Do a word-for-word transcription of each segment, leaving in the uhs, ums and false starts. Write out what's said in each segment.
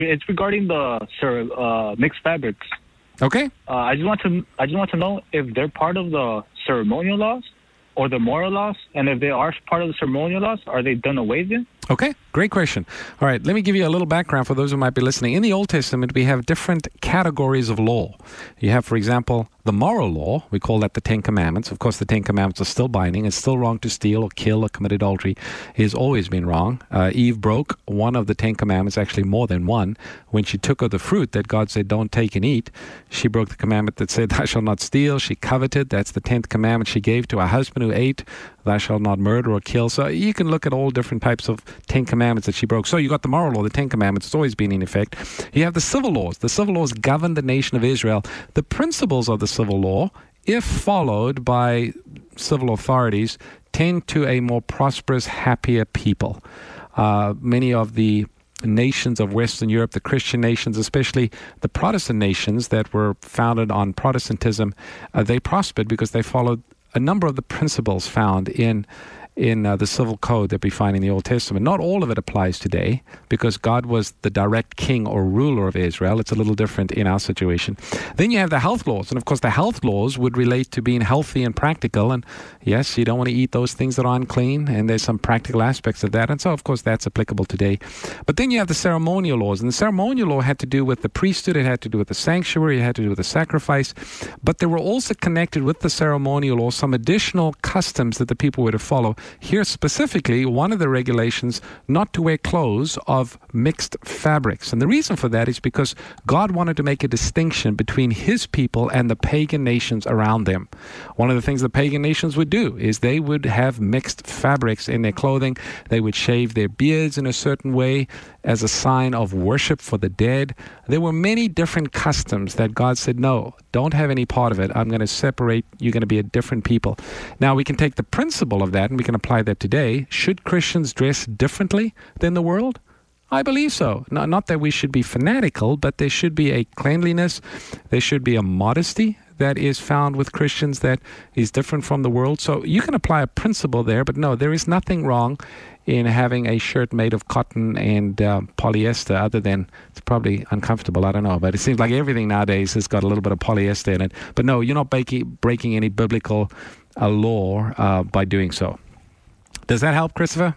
It's regarding the sir, uh, mixed fabrics. Okay. Uh, I just want to I just want to know if they're part of the ceremonial laws or the moral laws, and if they are part of the ceremonial laws, are they done away with? Okay, great question. All right, let me give you a little background for those who might be listening. In the Old Testament, we have different categories of law. You have, for example, the moral law. We call that the Ten Commandments. Of course, the Ten Commandments are still binding. It's still wrong to steal or kill or commit adultery. It has always been wrong. Uh, Eve broke one of the Ten Commandments, actually more than one. When she took of the fruit that God said, don't take and eat, she broke the commandment that said, thou shalt not steal. She coveted. That's the tenth commandment she gave to her husband who ate. Thou shalt not murder or kill. So you can look at all different types of Ten Commandments that she broke. So you got the moral law, the Ten Commandments. It's always been in effect. You have the civil laws. The civil laws govern the nation of Israel. The principles of the civil law, if followed by civil authorities, tend to a more prosperous, happier people. Uh, many of the nations of Western Europe, the Christian nations, especially the Protestant nations that were founded on Protestantism, uh, they prospered because they followed a number of the principles found in in uh, the civil code that we find in the Old Testament. Not all of it applies today because God was the direct king or ruler of Israel. It's a little different in our situation. Then you have the health laws. And of course, the health laws would relate to being healthy and practical. And yes, you don't want to eat those things that are unclean. And there's some practical aspects of that. And so, of course, that's applicable today. But then you have the ceremonial laws. And the ceremonial law had to do with the priesthood. It had to do with the sanctuary. It had to do with the sacrifice. But there were also connected with the ceremonial law some additional customs that the people were to follow. Here specifically, one of the regulations not to wear clothes of mixed fabrics. And the reason for that is because God wanted to make a distinction between his people and the pagan nations around them. One of the things the pagan nations would do is they would have mixed fabrics in their clothing. They would shave their beards in a certain way as a sign of worship for the dead. There were many different customs that God said, no, don't have any part of it. I'm going to separate. You're going to be a different people. Now, we can take the principle of that and we can apply that today. Should Christians dress differently than the world? I believe so. Not, not that we should be fanatical, but there should be a cleanliness. There should be a modesty that is found with Christians that is different from the world. So you can apply a principle there, but no, there is nothing wrong in having a shirt made of cotton and uh, polyester, other than it's probably uncomfortable, I don't know, but it seems like everything nowadays has got a little bit of polyester in it. But no, you're not breaking, breaking any biblical uh, law uh, by doing so. Does that help, Christopher?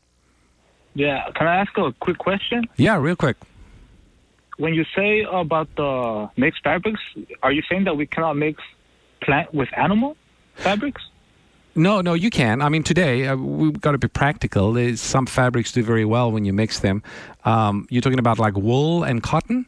Yeah, can I ask a quick question? Yeah, real quick. When you say about the mixed fabrics, are you saying that we cannot mix plant with animal fabrics? No, no, you can. I mean, today, uh, we've got to be practical. There's, some fabrics do very well when you mix them. Um, you're talking about like wool and cotton?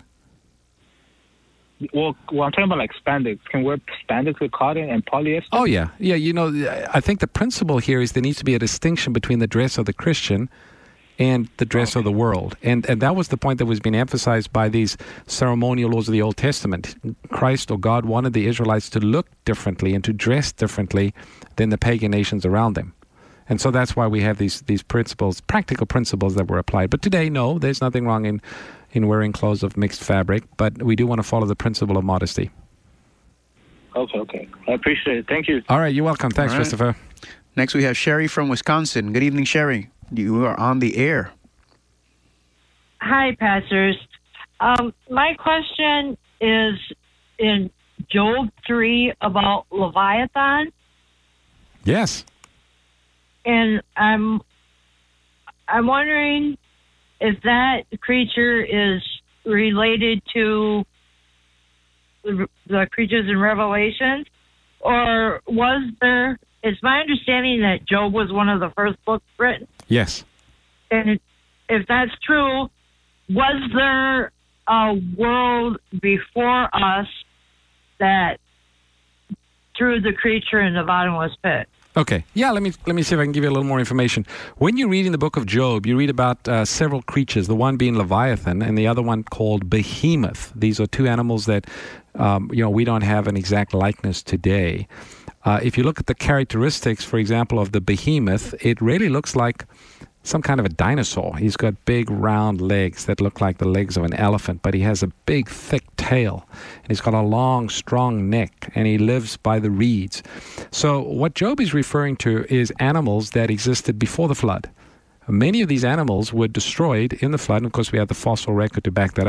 Well, well, I'm talking about like spandex. Can we wear spandex with cotton and polyester? Oh, yeah. Yeah, you know, I think the principle here is there needs to be a distinction between the dress of the Christian and the dress okay. of the world. And and that was the point that was being emphasized by these ceremonial laws of the Old Testament. Christ or God wanted the Israelites to look differently and to dress differently than the pagan nations around them. And so that's why we have these these principles, practical principles that were applied. But today, no, there's nothing wrong in, in wearing clothes of mixed fabric, but we do want to follow the principle of modesty. Okay, okay. I appreciate it. Thank you. All right, you're welcome. Thanks, right. Christopher. Next, we have Sherry from Wisconsin. Good evening, Sherry. You are on the air. Hi, pastors. Um, my question is in Job three about Leviathan. Yes. And I'm I'm wondering if that creature is related to the creatures in Revelation, or was there... It's my understanding that Job was one of the first books written. Yes. And if that's true, was there a world before us that threw the creature in the bottomless pit? Okay. Yeah, let me let me see if I can give you a little more information. When you read in the book of Job, you read about uh, several creatures, the one being Leviathan and the other one called Behemoth. These are two animals that, um, you know, we don't have an exact likeness today. Uh, if you look at the characteristics, for example, of the behemoth, it really looks like some kind of a dinosaur. He's got big round legs that look like the legs of an elephant, but he has a big thick tail, and he's got a long strong neck, and he lives by the reeds. So what Job is referring to is animals that existed before the flood. Many of these animals were destroyed in the flood, and of course we have the fossil record to back that up.